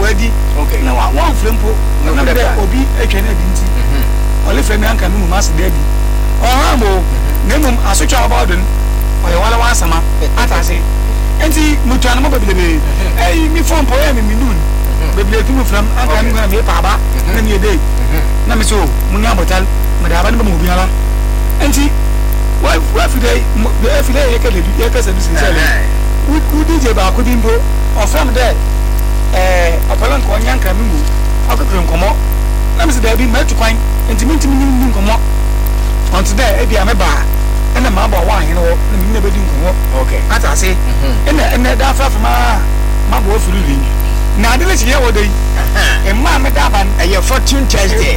wadi okay na one flempo na be obi atwa na dinti ole fe me anka me mu mas dabi oh mo na mum asotwa about den oye wala wa sama atase enti mutu anamo bebelebe mi phone po ya mi minun bebele tu mu fram anka mi na me pa ba na mi ede na me so mu nya botal me da ba ne ba mu biara enti wa fide ye ke ledu ye ke se bisin sele u DJ ba ko dimbo o fam de apalan ko nyanka mi mu akokre nkomo na me se da bi metu kwan enti minti min nkomo on today e bia me ba ena ma ba wa hin wo na mi na be di nkomo okay atase ena da fa ma bo furu ri na ade le chi ye wo dei e ma me da ban e ye fortune Thursday